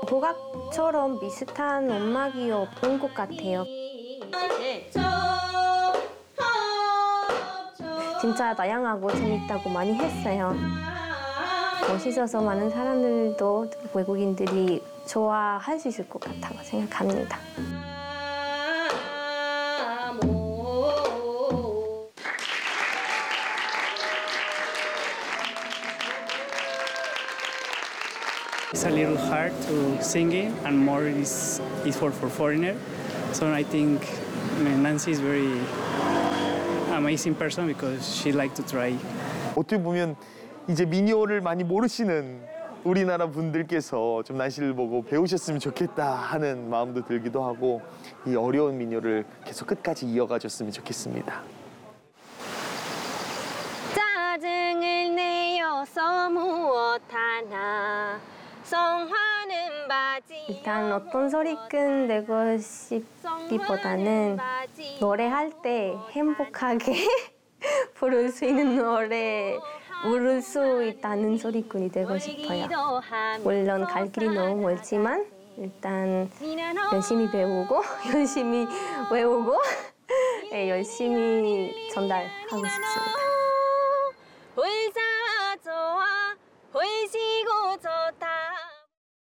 국악처럼 비슷한 음악이 없는 것 같아요. 진짜 다양하고 재밌다고 많이 했어요. 멋있어서 많은 사람들도 외국인들이 좋아할 수 있을 것 같다고 생각합니다. It's a little hard to sing it, and more is for foreigner. So I think Nancy is very amazing person because she like to try. 어떻게 보면 이제 민요를 많이 모르시는 우리나라 분들께서 좀 난시를 보고 배우셨으면 좋겠다 하는 마음도 들기도 하고 이 어려운 민요를 계속 끝까지 이어가줬으면 좋겠습니다. 짜증을 내어서 무엇 하나 성화는 바지. 일단 어떤 소리꾼 되고 싶기보다는 노래할 때 행복하게 부를 수 있는 노래 부를 수 있다는 소리꾼이 되고 싶어요. 물론 갈 길이 너무 멀지만 일단 열심히 배우고 열심히 외우고 열심히 전달하고 싶습니다.